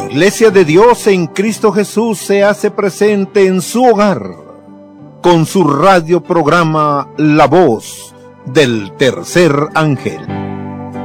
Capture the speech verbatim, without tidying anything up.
Iglesia de Dios en Cristo Jesús se hace presente en su hogar con su radio programa La Voz del Tercer Ángel.